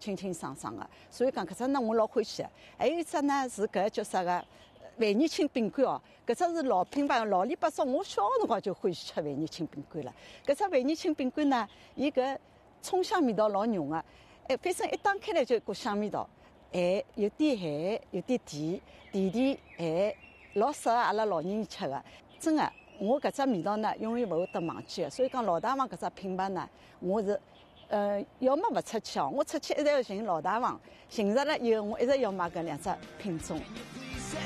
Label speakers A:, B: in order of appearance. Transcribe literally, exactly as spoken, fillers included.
A: 清清爽爽的，所以讲搿只呢我老欢喜。还有一只呢是搿叫啥个万年青饼干哦，搿只是老品牌，老里八少，我小个辰光就欢喜吃万年青饼干了。搿只万年青饼干呢，伊搿葱香味道老浓个，哎，反正一打开来就一股香味道，咸有点咸，有点甜，甜甜咸，老适合阿拉老人吃个。真个，我搿只味道呢，永远勿会得忘记个。所以讲老大王搿只品牌呢，我是呃，要么勿出去哦，我出去一直要寻老大王，寻着了以后我一直要买搿两只品种。